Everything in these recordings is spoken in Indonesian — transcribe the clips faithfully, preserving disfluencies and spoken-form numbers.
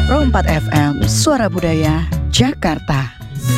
Pro empat F M, Suara Budaya, Jakarta.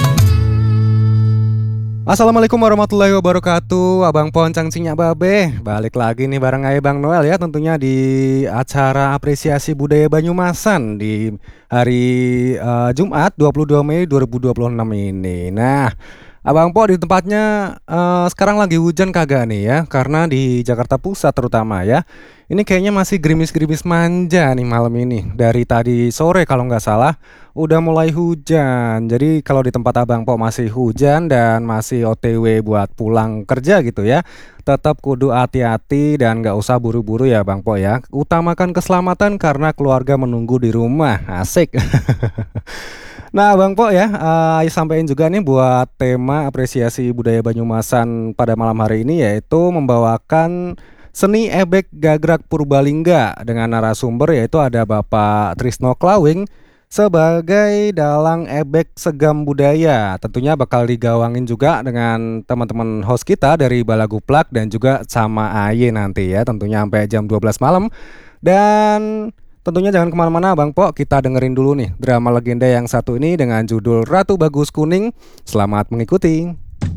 Assalamualaikum warahmatullahi wabarakatuh. Abang Poncang Cinyak Babe, balik lagi nih bareng Aye Bang Noel ya, tentunya di acara apresiasi budaya Banyumasan di hari uh, Jumat dua puluh dua Mei dua ribu dua puluh enam ini. Nah, Abang Po di tempatnya uh, sekarang lagi hujan kagak nih ya? Karena di Jakarta Pusat terutama ya, ini kayaknya masih gerimis-gerimis manja nih malam ini. Dari tadi sore kalau nggak salah udah mulai hujan. Jadi kalau di tempat Abang Po masih hujan dan masih O T W buat pulang kerja gitu ya, tetap kudu hati-hati dan nggak usah buru-buru ya Bang Po ya. Utamakan keselamatan karena keluarga menunggu di rumah. Asik. Nah Bang Po ya, uh, sampaikan juga nih buat tema apresiasi budaya Banyumasan pada malam hari ini, yaitu membawakan seni ebek gagrak Purbalingga dengan narasumber yaitu ada Bapak Trisno Klawing sebagai dalang ebek segam budaya. Tentunya bakal digawangin juga dengan teman-teman host kita dari Balaguplak dan juga sama Aye nanti ya, tentunya sampai jam dua belas malam. Dan tentunya jangan kemana-mana Bang Po, kita dengerin dulu nih drama legenda yang satu ini dengan judul Ratu Bagus Kuning. Selamat mengikuti.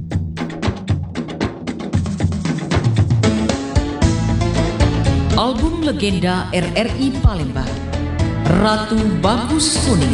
Album legenda R R I Palembang, Ratu Bagus Kuning.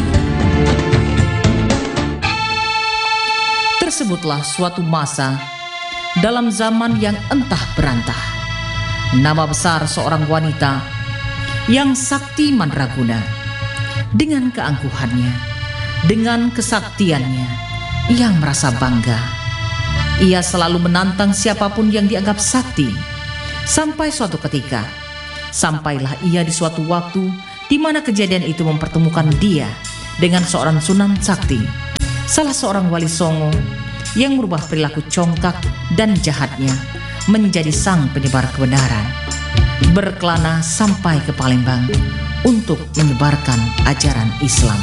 Tersebutlah suatu masa dalam zaman yang entah berantah, nama besar seorang wanita yang sakti mandraguna. Dengan keangkuhannya, dengan kesaktiannya, ia merasa bangga. Ia selalu menantang siapapun yang dianggap sakti. Sampai suatu ketika, sampailah ia di suatu waktu di mana kejadian itu mempertemukan dia dengan seorang Sunan Sakti, salah seorang wali songo yang merubah perilaku congkak dan jahatnya menjadi sang penyebar kebenaran. Berkelana sampai ke Palembang untuk menyebarkan ajaran Islam.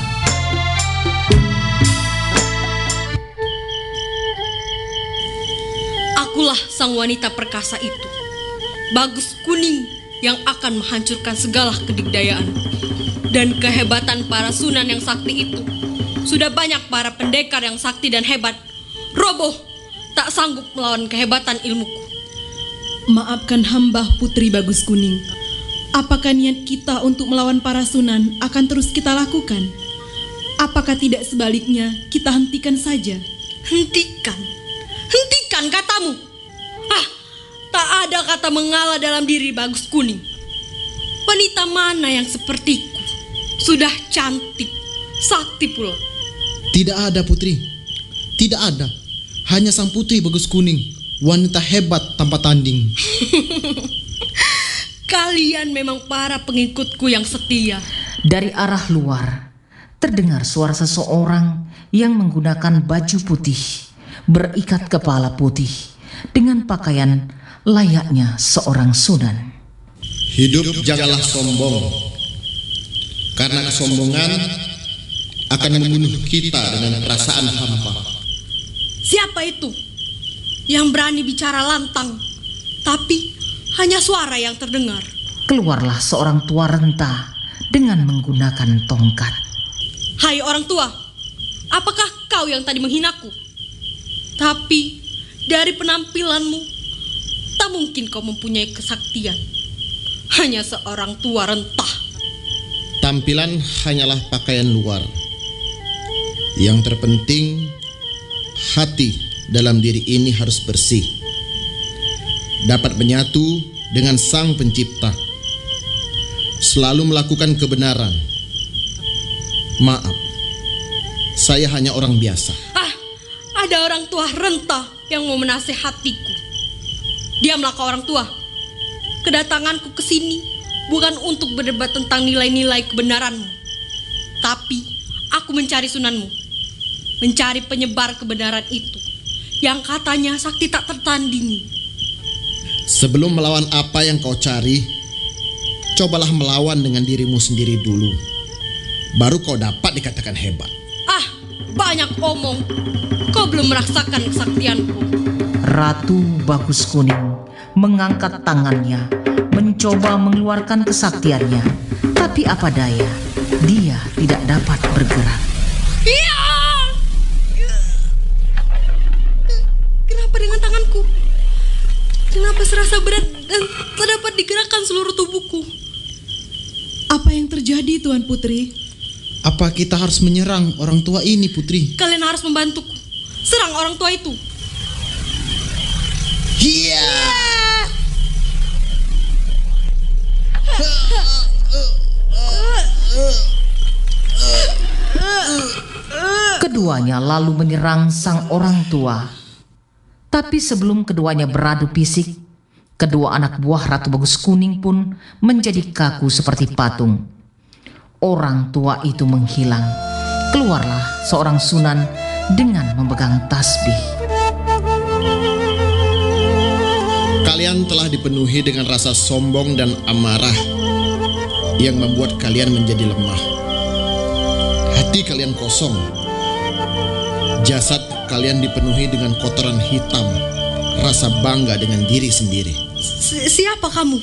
Akulah sang wanita perkasa itu, Bagus Kuning, yang akan menghancurkan segala kedikdayaan dan kehebatan para sunan yang sakti itu. Sudah banyak para pendekar yang sakti dan hebat roboh, tak sanggup melawan kehebatan ilmuku. Maafkan hamba Putri Bagus Kuning. Apakah niat kita untuk melawan para sunan akan terus kita lakukan? Apakah tidak sebaliknya kita hentikan saja? Hentikan? Hentikan katamu? Ah, tak ada kata mengalah dalam diri Bagus Kuning. Wanita mana yang sepertiku? Sudah cantik, sakti pula. Tidak ada Putri, tidak ada. Hanya sang Putri Bagus Kuning, wanita hebat tanpa tanding. Kalian memang para pengikutku yang setia. Dari arah luar terdengar suara seseorang yang menggunakan baju putih, berikat kepala putih, dengan pakaian layaknya seorang sunan. Hidup janganlah sombong, karena kesombongan akan membunuh kita dengan perasaan hampa. Siapa itu yang berani bicara lantang, tapi hanya suara yang terdengar? Keluarlah seorang tua renta dengan menggunakan tongkat. Hai orang tua, apakah kau yang tadi menghinaku? Tapi dari penampilanmu, tak mungkin kau mempunyai kesaktian. Hanya seorang tua rentah. Tampilan hanyalah pakaian luar. Yang terpenting, hati dalam diri ini harus bersih, dapat menyatu dengan Sang Pencipta, selalu melakukan kebenaran. Maaf, saya hanya orang biasa. Ah, ada orang tua rentah yang mau menasehatiku. Diamlah kau orang tua. Kedatanganku ke sini bukan untuk berdebat tentang nilai-nilai kebenaranmu, tapi aku mencari sunanmu, mencari penyebar kebenaran itu yang katanya sakti tak tertandingi. Sebelum melawan apa yang kau cari, cobalah melawan dengan dirimu sendiri dulu. Baru kau dapat dikatakan hebat. Ah, banyak omong. Kau belum merasakan kesaktianku. Ratu Bagus Kuning mengangkat tangannya, mencoba mengeluarkan kesaktiannya, tapi apa daya, dia tidak dapat bergerak. Iya! Kenapa dengan tanganku? Kenapa serasa berat dan tak dapat digerakkan seluruh tubuhku? Apa yang terjadi, Tuan Putri? Apa kita harus menyerang orang tua ini, Putri? Kalian harus membantuku. Serang orang tua itu. Iya. Keduanya lalu menyerang sang orang tua. Tapi sebelum keduanya beradu fisik, kedua anak buah Ratu Bagus Kuning pun menjadi kaku seperti patung. Orang tua itu menghilang. Keluarlah seorang sunan dengan memegang tasbih. Kalian telah dipenuhi dengan rasa sombong dan amarah yang membuat kalian menjadi lemah. Hati kalian kosong. Jasad kalian dipenuhi dengan kotoran hitam, rasa bangga dengan diri sendiri. Si- siapa kamu?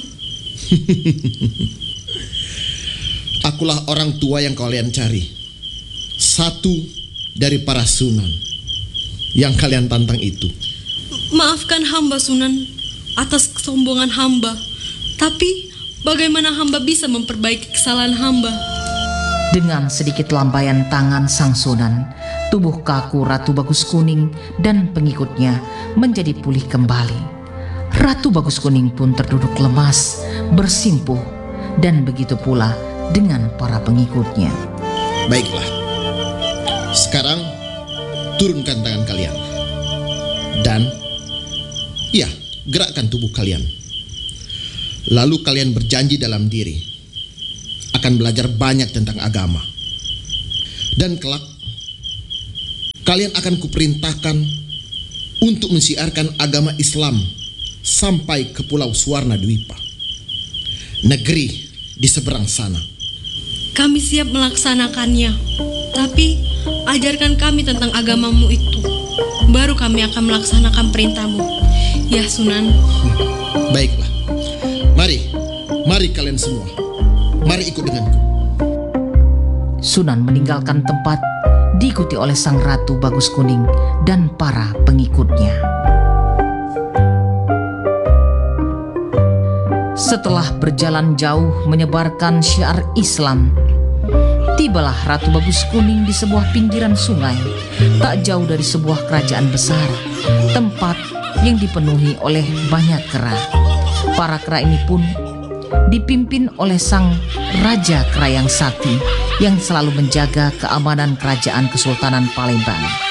Akulah orang tua yang kalian cari. Satu dari para sunan yang kalian tantang itu. Maafkan hamba, Sunan, atas kesombongan hamba. Tapi bagaimana hamba bisa memperbaiki kesalahan hamba? Dengan sedikit lambaian tangan sang sunan, tubuh kaku Ratu Bagus Kuning dan pengikutnya menjadi pulih kembali. Ratu Bagus Kuning pun terduduk lemas, bersimpuh, dan begitu pula dengan para pengikutnya. Baiklah. Sekarang turunkan tangan kalian. Dan ya, gerakkan tubuh kalian. Lalu kalian berjanji dalam diri akan belajar banyak tentang agama. Dan kelak kalian akan kuperintahkan untuk mensiarkan agama Islam sampai ke Pulau Suwarna Dwipa, negeri di seberang sana. Kami siap melaksanakannya. Tapi ajarkan kami tentang agamamu itu. Baru kami akan melaksanakan perintahmu. Ya, Sunan. Baiklah. Mari, mari kalian semua. Mari ikut denganku. Sunan meninggalkan tempat, diikuti oleh sang Ratu Bagus Kuning dan para pengikutnya. Setelah berjalan jauh menyebarkan syiar Islam, tibalah Ratu Bagus Kuning di sebuah pinggiran sungai, tak jauh dari sebuah kerajaan besar, tempat yang dipenuhi oleh banyak kera. Para kera ini pun dipimpin oleh sang Raja Kera yang sakti yang selalu menjaga keamanan kerajaan Kesultanan Palembang.